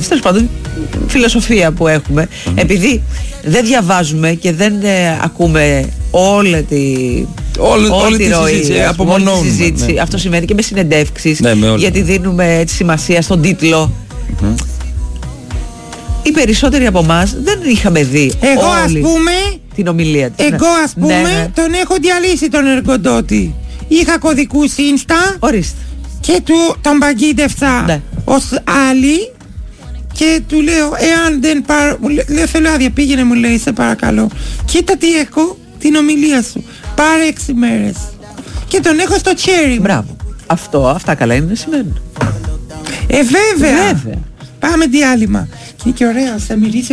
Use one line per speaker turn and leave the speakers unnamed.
συζήτηση, τέλος πάντων φιλοσοφία που έχουμε, επειδή δεν διαβάζουμε και δεν ακούμε όλη τη ροή,
απομονώνουμε.
Συζήτηση. Ναι. Αυτό σημαίνει και με συνεντεύξεις, γιατί
ναι.
δίνουμε έτσι σημασία στον τίτλο. Οι περισσότεροι από εμάς δεν είχαμε δει την ομιλία της.
Εγώ ας πούμε τον έχω διαλύσει τον εργοδότη. Είχα κωδικούς Insta.
Ορίστε.
Και τον παγίδευσα ως άλλη. Και του λέω, εάν δεν πάρω, λέω θέλω άδεια, πήγαινε μου λέει, σε παρακαλώ. Κοίτα τι έχω, την ομιλία σου. Πάρε 6 μέρες. Και τον έχω στο cherry.
Μπράβο. Αυτά καλά είναι να σημαίνουν.
Βέβαια. Πάμε διάλειμμα. Και είναι και ωραία, θα μιλήσει